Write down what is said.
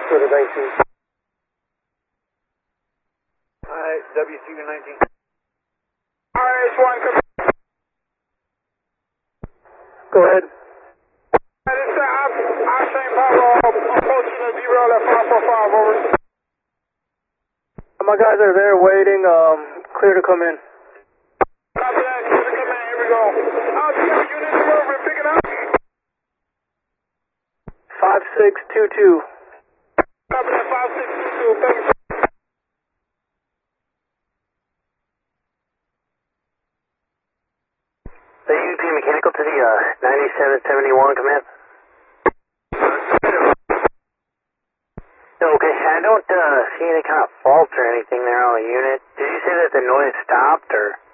to the 19. Alright, WCU-19. RH1, come. Go ahead. This is Shane Pablo approaching the derail at 545, over. My guys are there waiting, clear to come in. Copy that, clear to come in, here we go. Do you have a unit number over and pick it up? 5622. Copy that, 5622, thank you. The UP mechanical to the 9771, command. Okay, I don't see any kind of faults or anything there on the unit. Did you say that the noise stopped, or?